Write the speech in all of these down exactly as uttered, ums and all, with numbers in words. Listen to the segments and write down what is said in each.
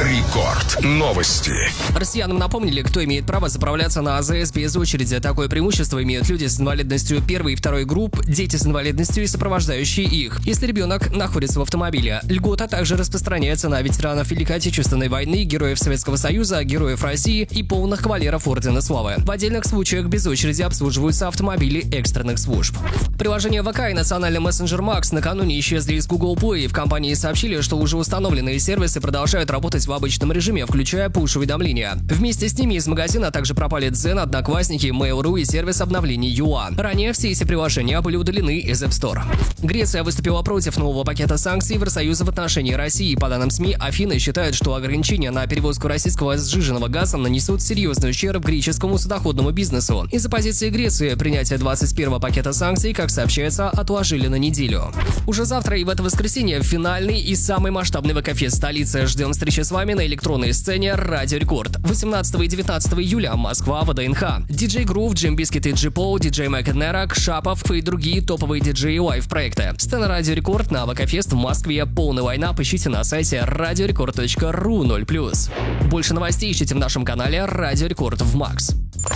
Рекорд. Новости. Россиянам напомнили, кто имеет право заправляться на АЗС без очереди. Такое преимущество имеют люди с инвалидностью первой и второй групп, дети с инвалидностью и сопровождающие их, если ребенок находится в автомобиле. Льгота также распространяется на ветеранов Великой Отечественной войны, героев Советского Союза, героев России и полных кавалеров Ордена Славы. В отдельных случаях без очереди обслуживаются автомобили экстренных служб. Приложение ВК и национальный мессенджер Макс накануне исчезли из Google Play. В компании сообщили, что уже установленные сервисы продолжают работать в обычном режиме, включая пуш-уведомления. Вместе с ними из магазина также пропали Дзен, Одноклассники, Mail.ru и сервис обновлений Юа. Ранее все эти приложения были удалены из App Store. Греция выступила против нового пакета санкций Евросоюза в отношении России. По данным СМИ, Афины считают, что ограничения на перевозку российского сжиженного газа нанесут серьезный ущерб греческому судоходному бизнесу. Из-за позиции Греции принятие двадцать первого пакета санкций, как сообщается, отложили на неделю. Уже завтра и в это воскресенье финальный и самый масштабный ВК-фест столицы. Ждем встречи с вами на электронной сцене Радио Рекорд. восемнадцатого и девятнадцатого июля Москва, ВДНХ. Диджей Грув, Джим Бискет и Джи Пол, диджей Мэк Нерак, Шапов и другие топовые диджеи лайв-проекты. Сцена Радио Рекорд на ВК-фест в Москве. Полный лайнап ищите на сайте радиорекорд точка ру ноль плюс. Больше новостей ищите в нашем канале Радио Рекорд в Макс.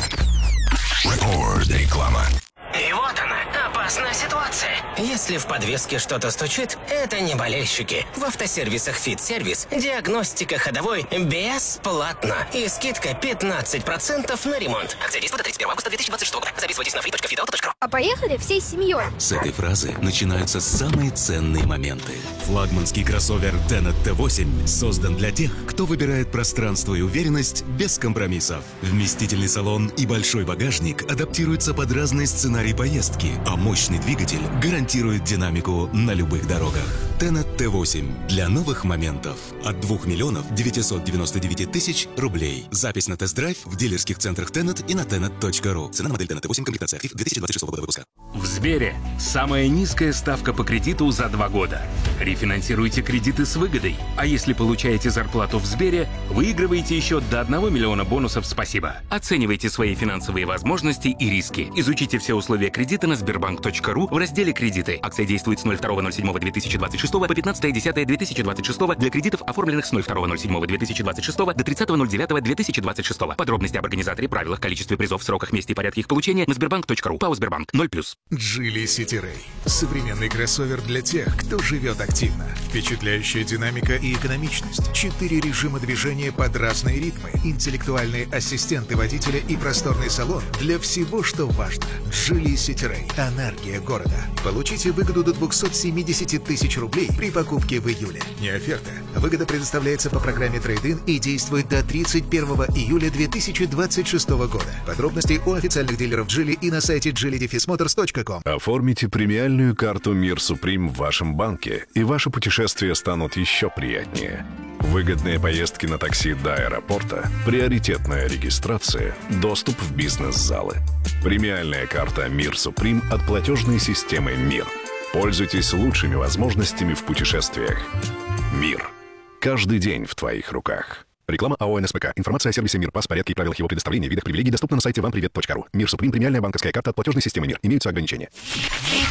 Рекорд. Реклама. И вот она, опасная ситуация. Если в подвеске что-то стучит, это не болельщики. В автосервисах «Фит-сервис» диагностика ходовой бесплатно. И скидка пятнадцать процентов на ремонт. Акция действует до тридцать первого августа две тысячи двадцать шестого года. Записывайтесь на фри точка фит авто точка ру. А поехали всей семьей. С этой фразы начинаются самые ценные моменты. Флагманский кроссовер Tenet Т восемь создан для тех, кто выбирает пространство и уверенность без компромиссов. Вместительный салон и большой багажник адаптируются под разные сценарии поездки, а мощный двигатель гарантирует динамику на любых дорогах. Tenet Т восемь для новых моментов от двух миллионов девятьсот девяносто девять тысяч рублей. Запись на тест-драйв в дилерских центрах Tenet и на tenet точка ру. Цена на модель Tenet Т восемь, комплектация актив две тысячи двадцать шестого года выпуска. В Сбере самая низкая ставка по кредиту за два года. Рефинансируйте кредиты с выгодой. А если получаете зарплату в Сбере, выигрываете еще до одного миллиона бонусов «Спасибо». Оценивайте свои финансовые возможности и риски. Изучите все условия кредита на сбербанк точка ру в разделе «Кредиты». Акция действует с ноль второго ноль седьмого две тысячи двадцать шестого по пятнадцатое десятое две тысячи двадцать шестого для кредитов, оформленных с ноль второго ноль седьмого две тысячи двадцать шестого до тридцатого ноль девятого две тысячи двадцать шестого. Подробности об организаторе, правилах, количестве призов, сроках, месте и порядке их получения на сбербанк точка ру. ПАО «Сбербанк» ноль плюс. Geely City Ray. Современный кроссовер для тех, кто живет активно. Впечатляющая динамика и экономичность. Четыре режима движения под разные ритмы. Интеллектуальные ассистенты водителя и просторный салон для всего, что важно. Geely City Ray. Энергия города. Получите выгоду до двухсот семидесяти тысяч рублей при покупке в июле. Не оферта. Выгода предоставляется по программе Trade-in и действует до тридцать первого июля две тысячи двадцать шестого года. Подробности у официальных дилеров Geely и на сайте джили моторс точка ком. Оформите премиальную карту Мир Суприм в вашем банке, и ваши путешествия станут еще приятнее. Выгодные поездки на такси до аэропорта, приоритетная регистрация, доступ в бизнес-залы. Премиальная карта Мир Суприм от платежной системы «Мир». Пользуйтесь лучшими возможностями в путешествиях. «Мир». Каждый день в твоих руках. Реклама АО НСПК. Информация о сервисе «Мир Пас», порядке и правилах его предоставления, видах привилегий доступна на сайте вам привет точка ру. «Мир Суприм» — премиальная банковская карта от платежной системы «Мир». Имеются ограничения.